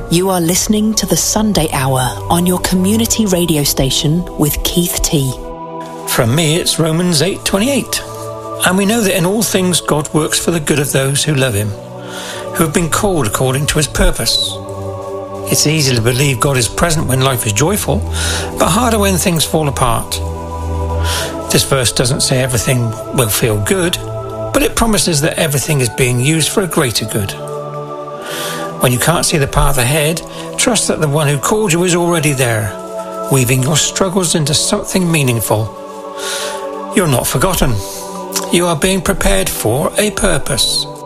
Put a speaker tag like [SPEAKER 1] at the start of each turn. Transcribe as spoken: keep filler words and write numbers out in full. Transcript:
[SPEAKER 1] You are listening to the Sunday Hour on your community radio station with Keith T.
[SPEAKER 2] From me, it's Romans eight twenty-eight. And we know that in all things God works for the good of those who love him, who have been called according to his purpose. It's easy to believe God is present when life is joyful, but harder when things fall apart. This verse doesn't say everything will feel good, but it promises that everything is being used for a greater good. When you can't see the path ahead, trust that the one who called you is already there, weaving your struggles into something meaningful. You're not forgotten. You are being prepared for a purpose.